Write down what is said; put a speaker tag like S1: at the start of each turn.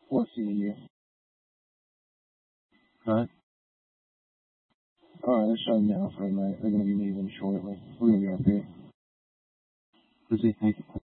S1: We'll see you.
S2: Cut.
S1: Alright, they're shutting down for the night. They're going to be leaving shortly. We're going to be up here.
S2: Busy. Thank you.